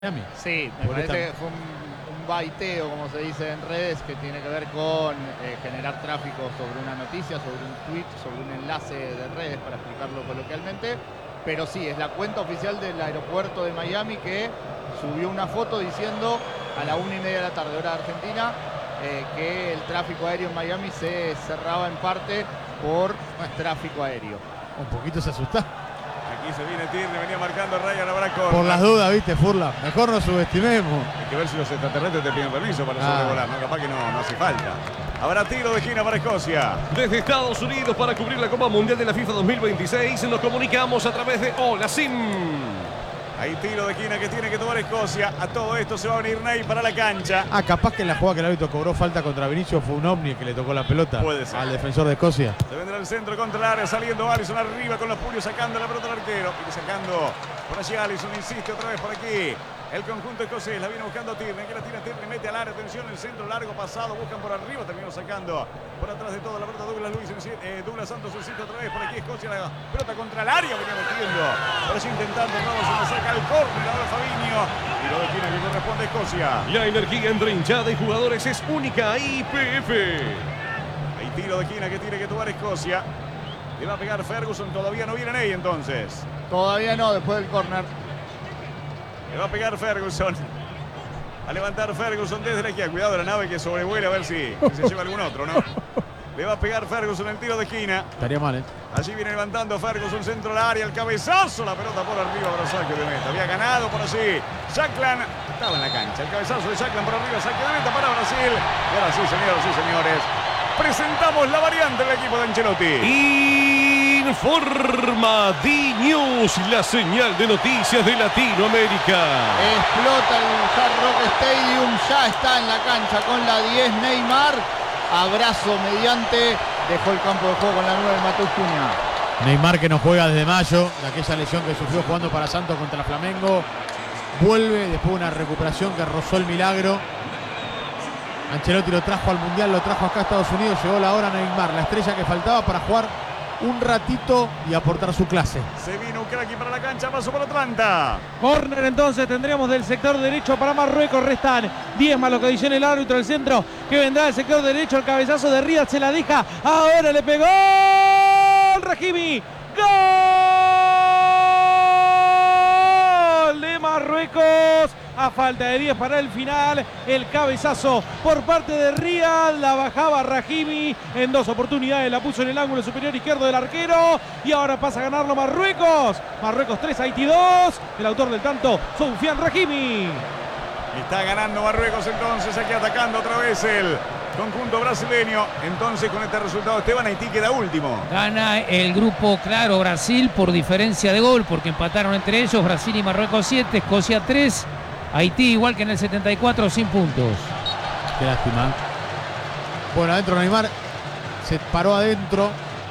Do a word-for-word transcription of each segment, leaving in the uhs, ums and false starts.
Miami. Sí, me Por parece esta... que fue un, un baiteo, como se dice en redes, que tiene que ver con eh, generar tráfico sobre una noticia, sobre un tweet, sobre un enlace de redes, para explicarlo coloquialmente. Pero sí, es la cuenta oficial del aeropuerto de Miami que subió una foto diciendo a la una y media de la tarde, hora de Argentina, eh, que el tráfico aéreo en Miami se cerraba en parte por tráfico aéreo. Un poquito se asusta. Aquí se viene Tierney, venía marcando Ryan, habrá corner. Por las dudas, viste, Furla. Mejor no subestimemos. Hay que ver si los extraterrestres te piden permiso para Ah. sobrevolar, ¿no? Capaz que no, no hace falta. Habrá tiro de esquina para Escocia. Desde Estados Unidos para cubrir la Copa Mundial de la FIFA dos mil veintiséis nos comunicamos a través de Hola Sim. Hay tiro de esquina que tiene que tomar Escocia. A todo esto se va a venir Ney para la cancha. Ah, capaz que en la jugada que el árbitro cobró falta contra Vinicius fue un ovni que le tocó la pelota. Puede ser. Al defensor de Escocia. Se vendrá el centro contra el área, saliendo Alisson arriba con los puños, sacando la pelota al arquero. Y sacando por allí Alisson, insiste otra vez por aquí. El conjunto escocés la viene buscando Tierney, que la tira Tierney, mete al área, atención, el centro largo pasado, buscan por arriba, terminó sacando por atrás de todo la pelota Douglas Luis, eh, Douglas Santos, insiste otra vez por aquí Escocia, la pelota contra el área, venía metiendo, por allí intentando, no, se la saca el córner, ahora Fabinho, tiro de esquina que corresponde a Escocia. La energía entre hinchada y jugadores es única. I P F. Hay tiro de esquina que tiene que tomar Escocia. Le va a pegar Ferguson, todavía no viene Ney entonces. Todavía no, después del córner. Le va a pegar Ferguson. A levantar Ferguson desde la izquierda. Cuidado la nave que sobrevuela a ver si, si se lleva algún otro, ¿no? Le va a pegar Ferguson el tiro de esquina. Estaría mal, ¿eh? Allí viene levantando Ferguson, centro al área, el cabezazo, la pelota por arriba para saque de meta. Había ganado por allí. Jacklan estaba en la cancha. El cabezazo de Jacklan por arriba, saque de meta para Brasil. Y ahora sí, señoras y señores, presentamos la variante del equipo de Ancelotti. Informa D-News, la señal de noticias de Latinoamérica. Explota el Hard Rock Stadium, ya está en la cancha con la diez Neymar. Abrazo mediante, dejó el campo de juego con la nueve Mateus Cunha. Neymar, que no juega desde mayo, de aquella lesión que sufrió jugando para Santos contra Flamengo. Vuelve después de una recuperación que rozó el milagro. Ancelotti lo trajo al Mundial, lo trajo acá a Estados Unidos. Llegó la hora Neymar, la estrella que faltaba para jugar un ratito y aportar su clase. Se vino Ucrania para la cancha, paso para Atlanta. Córner entonces tendríamos del sector derecho para Marruecos. Restan diez más lo que dice el árbitro. El centro que vendrá del sector derecho. El cabezazo de Riyad se la deja. Ahora le pegó Rahimi. ¡Gol de Marruecos! A falta de diez para el final, el cabezazo por parte de Riyad, la bajaba Rahimi en dos oportunidades, la puso en el ángulo superior izquierdo del arquero y ahora pasa a ganarlo Marruecos. Marruecos tres, Haití dos, el autor del tanto, Soufiane Rahimi. Está ganando Marruecos entonces, aquí atacando otra vez el conjunto brasileño. Entonces con este resultado Esteban, Haití queda último. Gana el grupo, claro, Brasil por diferencia de gol, porque empataron entre ellos Brasil y Marruecos siete, Escocia tres. Haití igual que en el setenta y cuatro, sin puntos. Qué lástima. Bueno, adentro Neymar se paró adentro.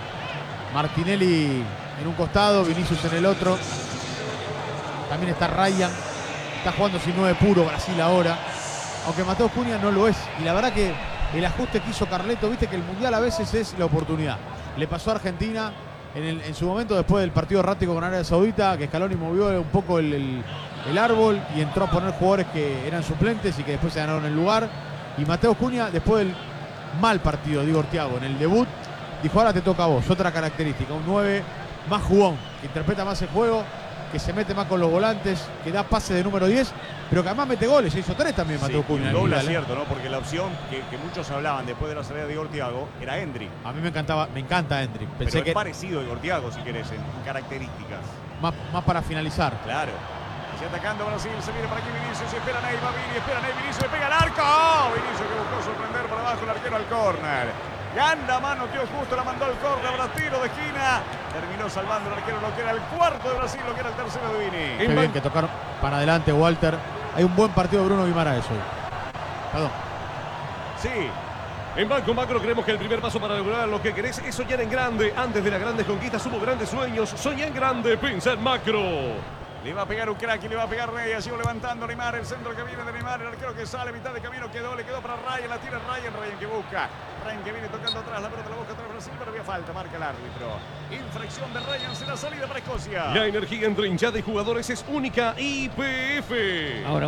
Martinelli en un costado, Vinicius en el otro. También está Ryan. Está jugando sin nueve puro Brasil ahora. Aunque Mateus Cunha no lo es. Y la verdad que el ajuste que hizo Carleto, viste que el Mundial a veces es la oportunidad. Le pasó a Argentina en, el, en su momento después del partido errático con Arabia Saudita, que Scaloni movió un poco el... el el árbol y entró a poner jugadores que eran suplentes y que después se ganaron el lugar. Y Mateus Cunha, después del mal partido de Igor Thiago en el debut, dijo: ahora te toca a vos. Otra característica, un nueve más jugón, que interpreta más el juego, que se mete más con los volantes, que da pase de número diez, pero que además mete goles. Se hizo tres también Mateus Sí, Cunha. un doble Mundial, ¿eh? acierto, ¿no? Porque la opción que, que muchos hablaban después de la salida de Igor Thiago era Endrick. A mí me encantaba, me encanta Endrick. Pensé Pero que es parecido a Igor Thiago, si querés, en, en características. más, más para finalizar. Claro. Se atacando Brasil, se viene para aquí Vinicius, espera Ney, va Vini, espera Ney, Vinicius, le pega al arco. ¡Oh! Vinicius que buscó sorprender por abajo el arquero al córner. Ganda mano, tío justo, la mandó al córner, habrá tiro de esquina. Terminó salvando el arquero lo que era el cuarto de Brasil, lo que era el tercero de Vini. Qué bien que tocaron para adelante, Walter. Hay un buen partido de Bruno Guimaraes hoy. Perdón. Sí. En Banco Macro creemos que el primer paso para lograr lo que querés es soñar en grande. Antes de las grandes conquistas hubo grandes sueños. Soñá en grande, piensa en macro. Le va a pegar un crack y le va a pegar Rey. Ha sido levantando Neymar. El centro que viene de Neymar. El arquero que sale. Mitad de camino quedó. Le quedó para Ryan. La tira Ryan. Ryan que busca. Ryan que viene tocando atrás. La pelota la busca atrás Brasil. Pero había falta. Marca el árbitro. Infracción de Ryan. Será salida para Escocia. La energía entre hinchada y jugadores es única. Y P F. Ahora